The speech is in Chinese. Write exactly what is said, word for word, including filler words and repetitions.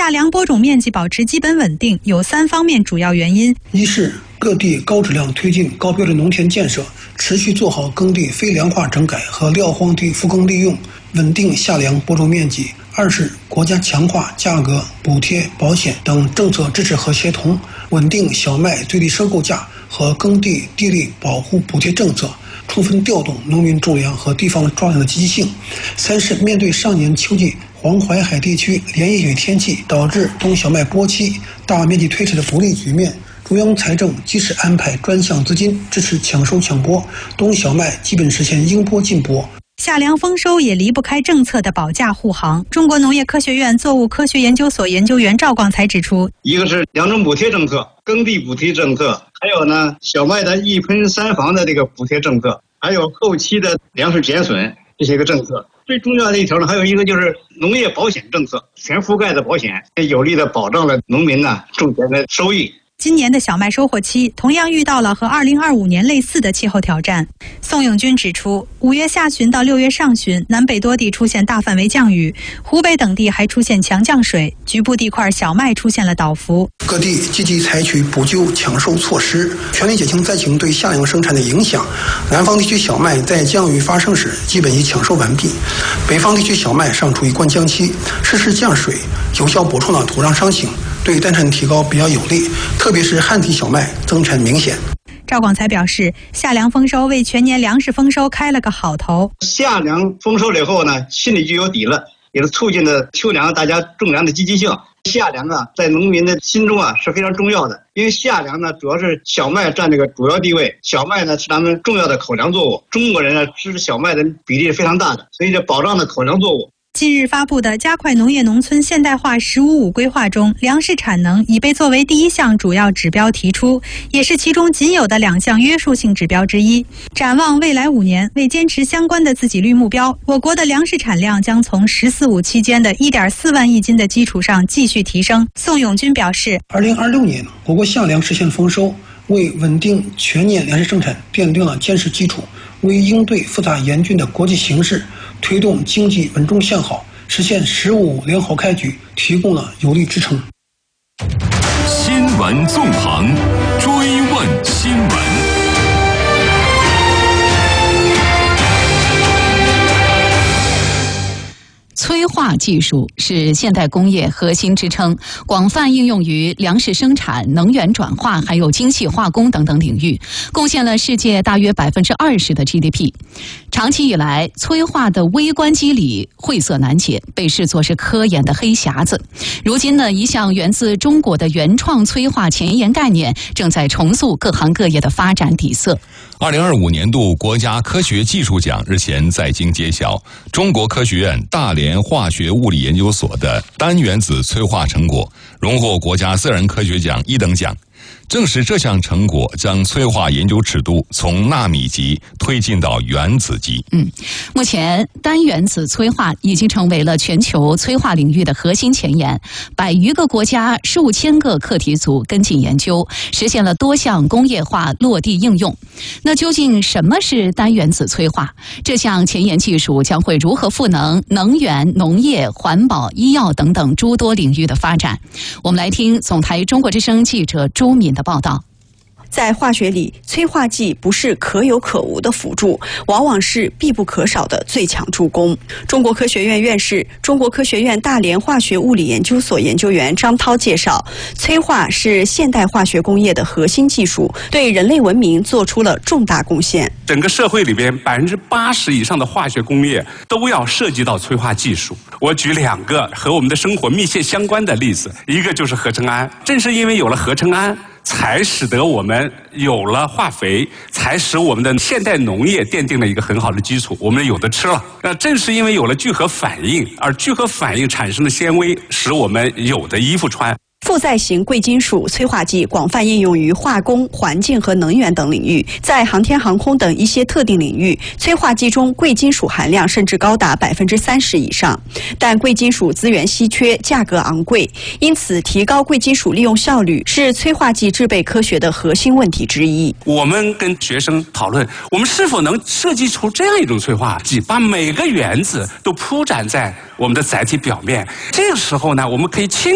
夏粮播种面积保持基本稳定有三方面主要原因： 一是各地高质量推进高标准农田建设，持续做好耕地非粮化整改和撂荒地复耕利用，稳定夏粮播种面积；二是国家强化价格、补贴、保险等政策支持和协同，稳定小麦最低收购价和耕地地力保护补贴政策，充分调动农民种粮和地方抓粮的积极性；三是面对上年秋季黄淮海地区连夜雨天气导致冬小麦播期大面积推迟的不利局面，中央财政及时安排专项资金支持抢收抢播，冬小麦基本实现应播尽播。 夏粮丰收也离不开政策的保价护航。中国农业科学院作物科学研究所研究员赵广才指出， 一个是粮种补贴政策、耕地补贴政策，还有呢小麦的一喷三防的这个补贴政策，还有后期的粮食减损这些个政策。最重要的一条呢，还有一个就是农业保险政策，全覆盖的保险，有力的保障了农民呢种田的收益。 今年的小麦收获期同样遇到了和二零二五年类似的气候挑战。宋永军指出，五月下旬到六月上旬，南北多地出现大范围降雨，湖北等地还出现强降水，局部地块小麦出现了倒伏。 各地积极采取补救抢收措施，全力减轻灾情对夏粮生产的影响。南方地区小麦在降雨发生时基本已抢收完毕，北方地区小麦尚处于灌浆期，适时降水有效补充了土壤伤形，对单产提高比较有利，特别是旱地小麦增产明显。 赵广才表示，夏粮丰收为全年粮食丰收开了个好头。 夏粮丰收了以后呢，心里就有底了，也是促进了秋粮大家种粮的积极性。夏粮啊，在农民的心中啊是非常重要的，因为夏粮呢主要是小麦占这个主要地位，小麦呢是咱们重要的口粮作物，中国人呢吃小麦的比例是非常大的，所以这保障了口粮作物。 近日发布的加快农业农村现代化“十五五”规划中，粮食产能已被作为第一项主要指标提出，也是其中仅有的两项约束性指标之一。展望未来五年，为坚持相关的自给率目标，我国的粮食产量将从“十四五”期间的 一点四万亿斤的基础上继续提升。宋永军表示， 二零二六年我国夏粮实现丰收，为稳定全年粮食生产奠定了坚实基础，为应对复杂严峻的国际形势，推动经济稳中向好，实现“十五”良好开局提供了有力支撑。 新闻纵横，追问新闻。 催化技术是现代工业核心支撑，广泛应用于粮食生产、能源转化，还有精细化工等等领域，贡献了世界大约百分之二十的 G D P。长期以来，催化的微观机理晦涩难解，被视作是科研的黑匣子。如今呢，一项源自中国的原创催化前沿概念，正在重塑各行各业的发展底色。 二零二五年度国家科学技术奖日前在京揭晓，中国科学院大连化学物理研究所的单原子催化成果荣获国家自然科学奖一等奖。正是这项成果将催化研究尺度从纳米级推进到原子级。 嗯，目前单原子催化已经成为了全球催化领域的核心前沿，百余个国家、数千个课题组跟进研究，实现了多项工业化落地应用。那究竟什么是单原子催化？这项前沿技术将会如何赋能能源、农业、环保、医药等等诸多领域的发展？我们来听总台中国之声记者朱敏的报道。 在化学里，催化剂不是可有可无的辅助，往往是必不可少的最强助攻。中国科学院院士、中国科学院大连化学物理研究所研究员张涛介绍，催化是现代化学工业的核心技术，对人类文明做出了重大贡献。 整个社会里边百分之八十以上的化学工业都要涉及到催化技术。我举两个和我们的生活密切相关的例子，一个就是合成氨。正是因为有了合成氨，才使得我们有了化肥，才使我们的现代农业奠定了一个很好的基础，我们有的吃了。那正是因为有了聚合反应，而聚合反应产生的纤维，使我们有的衣服穿。 负载型贵金属催化剂广泛应用于化工、环境和能源等领域，在航天航空等一些特定领域，催化剂中贵金属含量甚至高达百分之三十以上。但贵金属资源稀缺，价格昂贵，因此提高贵金属利用效率是催化剂制备科学的核心问题之一。 我们跟学生讨论，我们是否能设计出这样一种催化剂，把每个原子都铺展在我们的载体表面。这个时候呢，我们可以轻